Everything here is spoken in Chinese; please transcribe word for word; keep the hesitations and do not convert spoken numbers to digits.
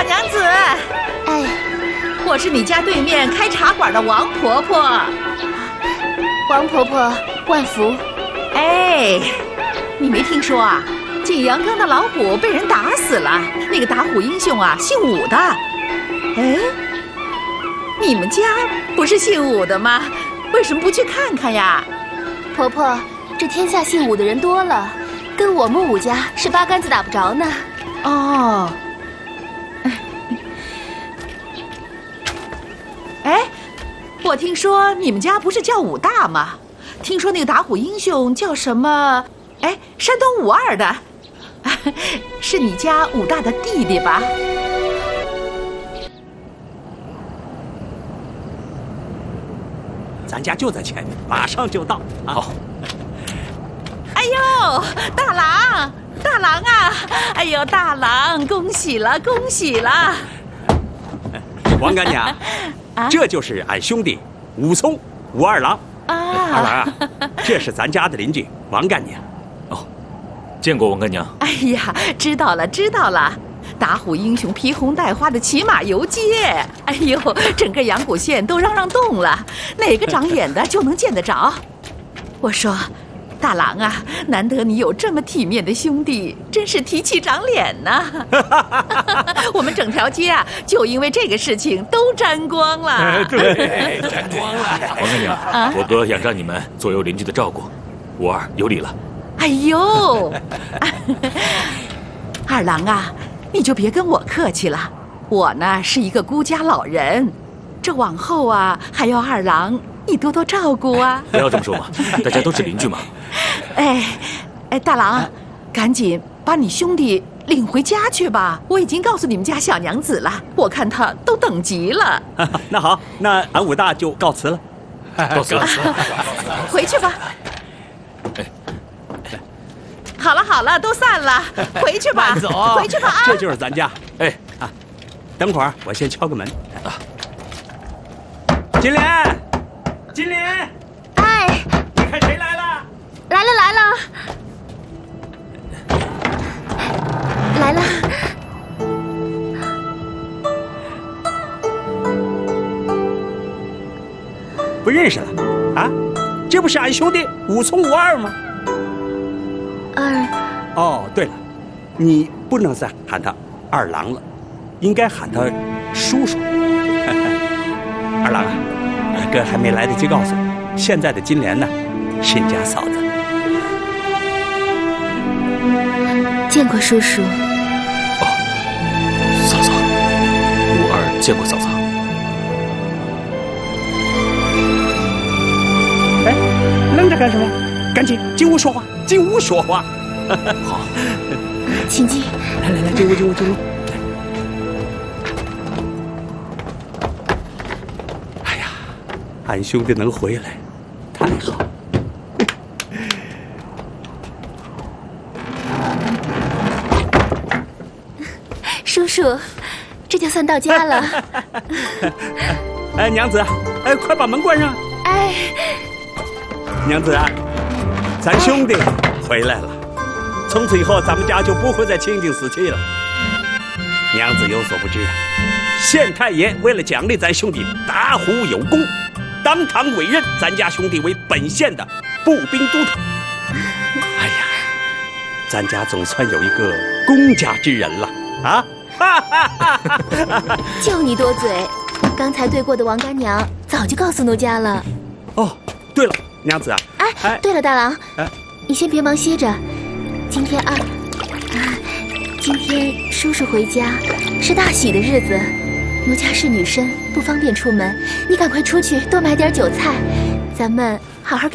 娘子， 哎， 我是你家对面开茶馆的王婆婆。 王婆婆万福。 哎，你没听说啊？景阳冈的老虎被人打死了，那个打虎英雄啊，姓武的。哎，你们家不是姓武的吗？为什么不去看看呀？ 婆婆，这天下姓武的人多了，跟我们武家是八竿子打不着呢。 哦。哎，我听说你们家不是叫武大吗？听说那个打虎英雄叫什么？哎，山东武二的，是你家武大的弟弟吧？ 咱家就在前面，马上就到。啊、 好。 哎呦，大郎，大郎啊！哎呦，大郎，恭喜了，恭喜了！ 王干娘，啊、这就是俺兄弟武松武二郎。啊，二郎啊，这是咱家的邻居王干娘。 哦，见过王干娘。 哎呀，知道了，知道了。打虎英雄披红戴花的骑马游街，哎呦，整个阳谷县都嚷嚷动了，哪个长眼的就能见得着。我说，大郎啊，难得你有这么体面的兄弟，真是提气长脸呐！我们整条街啊，就因为这个事情都沾光了。 哎、对，沾光了。王干娘，啊、我哥仰仗你们左右邻居的照顾，武二有礼了。 哎呦，二郎啊！你就别跟我客气了，我呢是一个孤家老人，这往后啊还要二郎你多多照顾啊。 不要这么说嘛，大家都是邻居嘛。 哎，哎，大郎，啊、赶紧把你兄弟领回家去吧，我已经告诉你们家小娘子了，我看他都等急了。 那好，那俺武大就告辞了。 告辞了， 回去吧。好了好了，都散了，回去吧， 走， 回去吧啊！ 这就是咱家。哎啊，等会儿我先敲个门。啊，金莲，金莲， 哎， 你看谁来了？ 来了来了，来了。 不认识了啊？这不是俺兄弟武松武二吗？ 二。 哦，对了，你不能再喊他二郎了，应该喊他叔叔。二郎啊，哥还没来得及告诉你，现在的金莲呢，是你家嫂子。 见过叔叔。 哦，嫂嫂，武二见过嫂嫂。 哎，愣着干什么？赶紧进屋说话，进屋说话。 好， 请进。 来来来，进屋进屋进屋。哎呀，俺兄弟能回来，太好。 叔叔，这就算到家了。 哎，娘子，哎，快把门关上。 哎， 娘子啊，咱兄弟回来了。从此以后，咱们家就不会再清静死气了。娘子有所不知啊，县太爷为了奖励咱兄弟打虎有功，当堂委任咱家兄弟为本县的步兵都头。哎呀，咱家总算有一个公家之人了啊！ 就你多嘴，刚才对过的王干娘早就告诉奴家了。 哦，对了，娘子啊， 哎，哎对了，大郎， 哎， 你先别忙歇着。今天二啊，今天叔叔回家是大喜的日子，奴家是女生，不方便出门，你赶快出去多买点酒菜，咱们好好给